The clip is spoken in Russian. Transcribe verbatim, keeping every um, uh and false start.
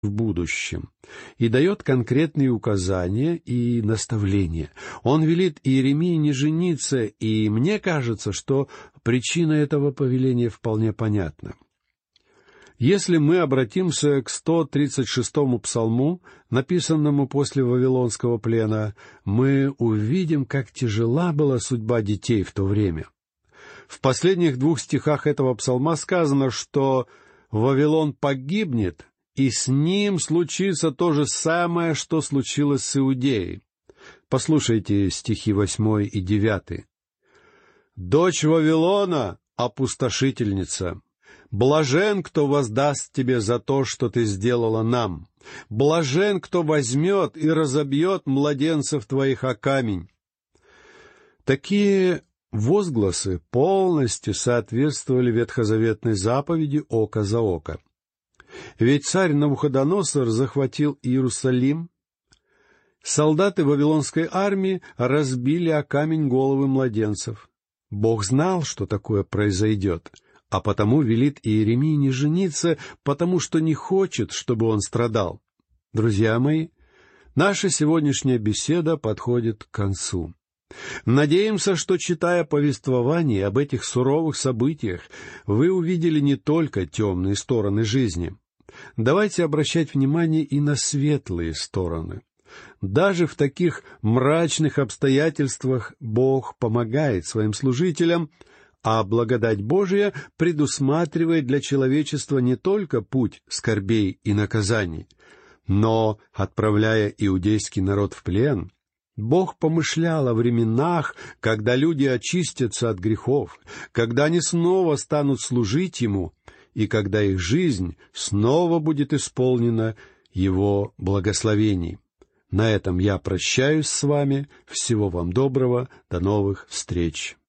в будущем и дает конкретные указания и наставления. Он велит Иеремии не жениться, и мне кажется, что причина этого повеления вполне понятна. Если мы обратимся к сто тридцать шестому псалму, написанному после Вавилонского плена, мы увидим, как тяжела была судьба детей в то время. В последних двух стихах этого псалма сказано, что Вавилон погибнет, и с ним случится то же самое, что случилось с Иудеей. Послушайте стихи восьмой и девятый. «Дочь Вавилона — опустошительница. Блажен, кто воздаст тебе за то, что ты сделала нам. Блажен, кто возьмет и разобьет младенцев твоих о камень». Такие возгласы полностью соответствовали ветхозаветной заповеди «око за око». Ведь царь Навуходоносор захватил Иерусалим. Солдаты вавилонской армии разбили о камень головы младенцев. Бог знал, что такое произойдет, а потому велит Иеремии не жениться, потому что не хочет, чтобы он страдал. Друзья мои, наша сегодняшняя беседа подходит к концу. Надеемся, что, читая повествование об этих суровых событиях, вы увидели не только темные стороны жизни. Давайте обращать внимание и на светлые стороны. Даже в таких мрачных обстоятельствах Бог помогает своим служителям, а благодать Божия предусматривает для человечества не только путь скорбей и наказаний, но, отправляя иудейский народ в плен, Бог помышлял о временах, когда люди очистятся от грехов, когда они снова станут служить Ему, и когда их жизнь снова будет исполнена Его благословений. На этом я прощаюсь с вами. Всего вам доброго. До новых встреч.